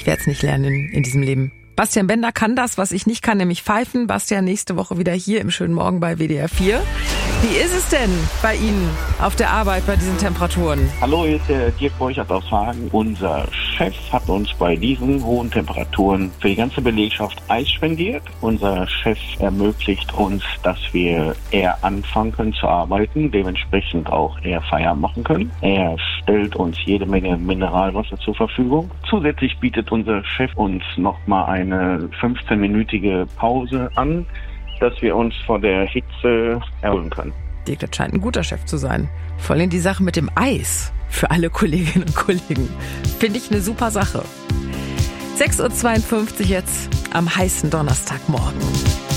werde es nicht lernen in diesem Leben. Bastian Bender kann das, was ich nicht kann, nämlich pfeifen. Bastian nächste Woche wieder hier im schönen Morgen bei WDR 4. Wie ist es denn bei Ihnen auf der Arbeit bei diesen Temperaturen? Hallo, hier ist der Dirk Borchert aus Hagen. Unser Chef hat uns bei diesen hohen Temperaturen für die ganze Belegschaft Eis spendiert. Unser Chef ermöglicht uns, dass wir eher anfangen können zu arbeiten, dementsprechend auch eher Feierabend machen können. Er stellt uns jede Menge Mineralwasser zur Verfügung. Zusätzlich bietet unser Chef uns nochmal eine 15-minütige Pause an, dass wir uns vor der Hitze erholen können. Dirk, das scheint ein guter Chef zu sein. Vor allem die Sache mit dem Eis für alle Kolleginnen und Kollegen. Finde ich eine super Sache. 6.52 Uhr jetzt am heißen Donnerstagmorgen.